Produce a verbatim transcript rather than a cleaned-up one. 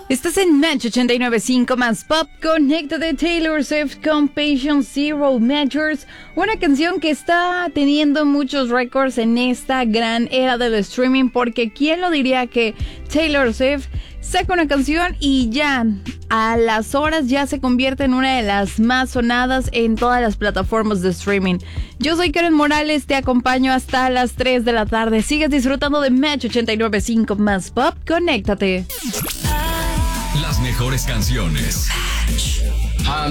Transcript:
Estás en Match ochenta y nueve punto cinco más Pop. Conéctate. Taylor Swift con Patient Zero Measures, una canción que está teniendo muchos récords en esta gran era del streaming, porque quién lo diría que Taylor Swift saca una canción y ya a las horas ya se convierte en una de las más sonadas en todas las plataformas de streaming. Yo soy Karen Morales, te acompaño hasta las tres de la tarde. Sigues disfrutando de Match ochenta y nueve punto cinco más Pop. Conéctate. Las mejores canciones.